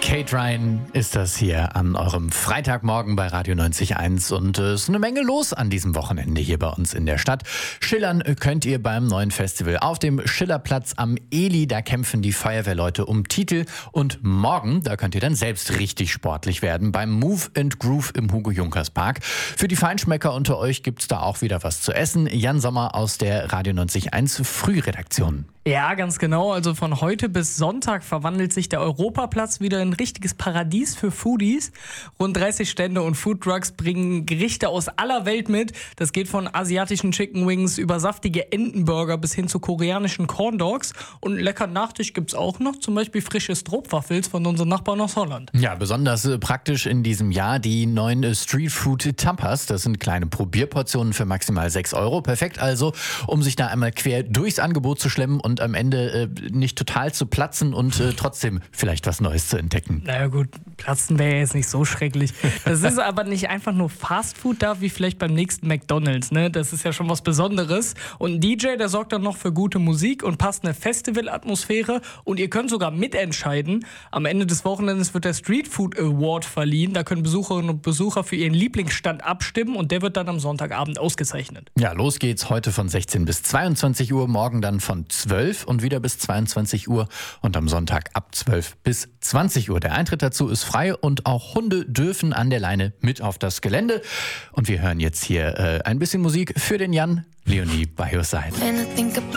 Kate Ryan ist das hier an eurem Freitagmorgen bei Radio 90.1 und es ist eine Menge los an diesem Wochenende hier bei uns in der Stadt. Schillern könnt ihr beim neuen Festival auf dem Schillerplatz am Eli, da kämpfen die Feuerwehrleute um Titel und morgen, da könnt ihr dann selbst richtig sportlich werden beim Move and Groove im Hugo-Junkers-Park. Für die Feinschmecker unter euch gibt's da auch wieder was zu essen. Jan Sommer aus der Radio 90.1 Frühredaktion. Ja, ganz genau. Also von heute bis Sonntag verwandelt sich der Europaplatz wieder in ein richtiges Paradies für Foodies. Rund 30 Stände und Foodtrucks bringen Gerichte aus aller Welt mit. Das geht von asiatischen Chicken Wings über saftige Entenburger bis hin zu koreanischen Corn Dogs. Und einen leckeren Nachtisch gibt's auch noch, zum Beispiel frische Stroopwafels von unseren Nachbarn aus Holland. Ja, besonders praktisch in diesem Jahr die neuen Street Food Tapas. Das sind kleine Probierportionen für maximal 6 Euro. Perfekt also, um sich da einmal quer durchs Angebot zu schlemmen und am Ende nicht total zu platzen und trotzdem vielleicht was Neues zu entdecken. Naja gut, platzen wäre jetzt nicht so schrecklich. Das ist aber nicht einfach nur Fastfood da, wie vielleicht beim nächsten McDonald's. Ne? Das ist ja schon was Besonderes. Und ein DJ, der sorgt dann noch für gute Musik und passende Festivalatmosphäre. Und ihr könnt sogar mitentscheiden. Am Ende des Wochenendes wird der Street Food Award verliehen. Da können Besucherinnen und Besucher für ihren Lieblingsstand abstimmen und der wird dann am Sonntagabend ausgezeichnet. Ja, los geht's heute von 16 bis 22 Uhr, morgen dann von 12 und wieder bis 22 Uhr und am Sonntag ab 12 bis 20 Uhr. Der Eintritt dazu ist frei und auch Hunde dürfen an der Leine mit auf das Gelände. Und wir hören jetzt hier ein bisschen Musik für den Jan. Leonie by your side.